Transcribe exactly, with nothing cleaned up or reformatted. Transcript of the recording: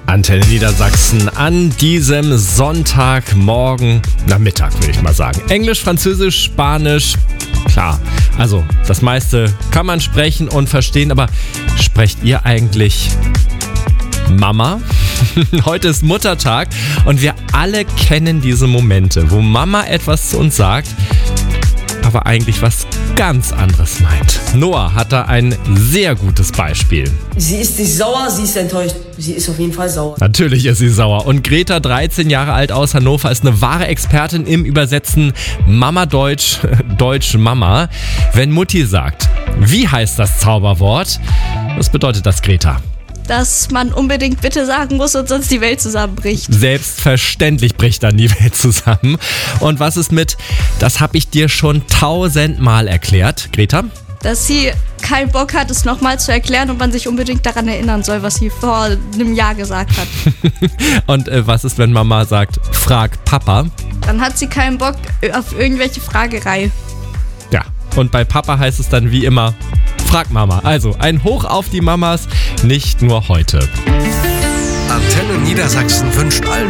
Antenne Niedersachsen an diesem Sonntagmorgen, Nachmittag würde ich mal sagen. Englisch, Französisch, Spanisch, klar. Also das meiste kann man sprechen und verstehen, aber sprecht ihr eigentlich Mama? Heute ist Muttertag und wir alle kennen diese Momente, wo Mama etwas zu uns sagt, aber eigentlich was ganz anderes meint. Noah hat da ein sehr gutes Beispiel. Sie ist nicht sauer, sie ist enttäuscht. Sie ist auf jeden Fall sauer. Natürlich ist sie sauer. Und Greta, dreizehn Jahre alt aus Hannover, ist eine wahre Expertin im Übersetzen Mama Deutsch, Deutsch Mama. Wenn Mutti sagt, wie heißt das Zauberwort? Was bedeutet das, Greta? Dass man unbedingt bitte sagen muss und sonst die Welt zusammenbricht. Selbstverständlich bricht dann die Welt zusammen. Und was ist mit, das habe ich dir schon tausendmal erklärt, Greta? Dass sie keinen Bock hat, es nochmal zu erklären und man sich unbedingt daran erinnern soll, was sie vor einem Jahr gesagt hat. Und äh, was ist, wenn Mama sagt, frag Papa? Dann hat sie keinen Bock auf irgendwelche Fragerei. Ja, und bei Papa heißt es dann wie immer, frag Mama. Also ein Hoch auf die Mamas, nicht nur heute. Antenne Niedersachsen wünscht allen